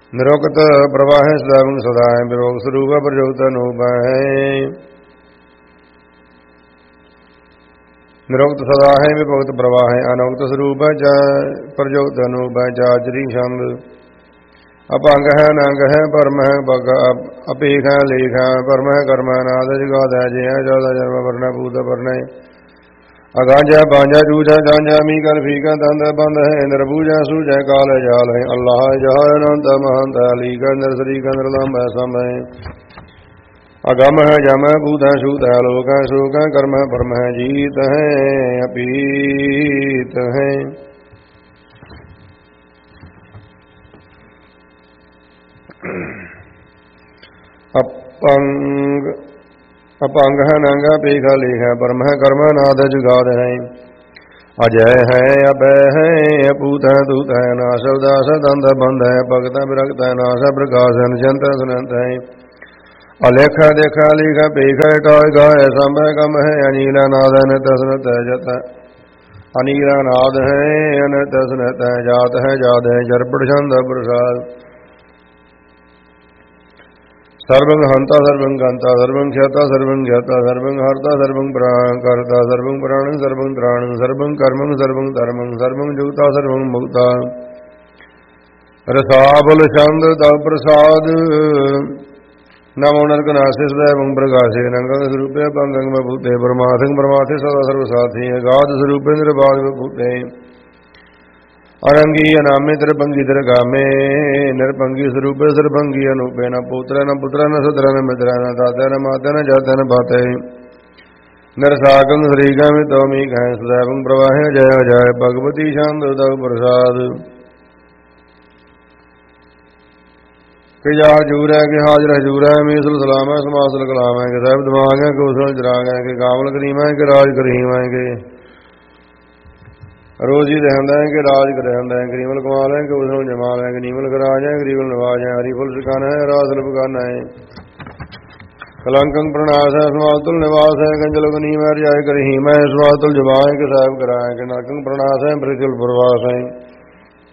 ਨਿਰੁਕਤ ਪ੍ਰਵਾਹੈ ਸਦਾਵੰ ਸਦਾਇ ਵਿਭੋਗ ਸਰੂਪ ਪ੍ਰਜੋਤ ਅਨੂਪ ਹੈ। ਨਿਰੁਕਤ ਸਦਾ ਹੈ ਵਿਭਗਤ ਪ੍ਰਵਾਹ ਹੈ ਅਨੁਕਤ ਸਰੂਪ ਹੈ ਪ੍ਰਜੋਤ ਅਨੂਪ ਹੈ ਚਾਚਰੀ ਛੰਦ ਅਪੰਗ ਹੈ ਨੰਗ ਹੈ ਪਰਮ ਹੈ ਪਗ ਅਪੇਖ ਹੈ ਲੇਖ ਹੈ ਪਰਮ ਹੈ ਕਰਮ ਹੈ ਨਾਦ ਜਗਾਦ ਹੈ ਜੇ ਹੈ ਚੌਦਾ ਜਨਮ ਵਰਨਾ ਭੂਤ ਵਰਨਾ ਅਗਾਂਜਾ ਬਾਂਝਾ ਜੂਝਾ ਜਾਂਝਾ ਮੀ ਕਰ ਫੀਕਾ ਦੰਦ ਬੰਦ ਹੈ ਨਿਰਭੂਜਾ ਸੂਝੈ ਕਾਲ ਜਾਲ ਹੈ ਅੱਲਾਹ ਜਹ ਅਨੰਤ ਮਹੰਤ ਅਲੀ ਕੰਦਰ ਸ੍ਰੀ ਕੰਦਰ ਲੰਬ ਹੈ ਸੰਭ ਹੈ ਅਗਮ ਹੈ ਜਮ ਹੈ ਭੂਤ ਹੈ ਸੂਤ ਹੈ ਲੋਕ ਹੈ ਸ਼ੋਕ ਹੈ ਕਰਮ ਹੈ ਪਰਮ ਹੈ ਜੀਤ ਹੈ ਅਪੀਤ ਹੈ। अपंग है नंगा पेखा लेखा परम है कर्म नाद जुगाद है अजय है अभय है अपूत है दूत है नाश उदास दंद बंद है भगत विरक्त है नाश प्रकाश है निजंत सुनंत है अलेखा देखा लिखा पेखा टाय गाय संभ कम है अनीला नाद है तसनत है जत अनीला नाद है अनत सुनत है जात है जात है जरपड़ छंद प्रसाद सर्वं हंता सर्वं गंता सर्वं ख्याता सर्वं ज्ञाता सर्वं हरता सर्वं प्राणकर्ता सर्वं प्राणं सर्वं त्राणं सर्वं कर्मं सर्वं धर्मं सर्वं जुगता सर्वं मुक्ता रसाबल छंद तव प्रसाद नमो नरकनाशे सदैवं प्रकाशे नंगं स्वरूपे पंगं भूते परमार्थं परमार्थे सदा सर्वसाथी अगाध स्वरूपे निर्बाध भूते अरंगी अनामे तिरपंगी तिरगामे निरपंगी स्वरूपे सरभंगी अनूपे न पुत्र न पुत्र न सुत्र न मित्र न दाता न माता न जाता न भाते नरसाकं श्रीगम तौमी कह सदैवं प्रवाहे जय जय भगवती शांत तव प्रसाद कि जा हजूर है कि हाजर हजूर है मीसल सलाम है समासल कलाम है कि साहब दिमाग है कि उसल जराग है कि कामल करीम है कि राज करीम है कि रोजी रहंदा है कि राज रहंदा है गरीबल कमाल है कि उसमें जमाल है गरीबल राज है गरीबल नवाज है हरीफुल सिखाना है रासल बगाना है कलंकं प्रणाश है समातुल निवास है गंजल गनीम है रियाय करहीम है समातुल जबा है कि साहब कराए कि नरकं प्रणाश है प्रतिल प्रवास है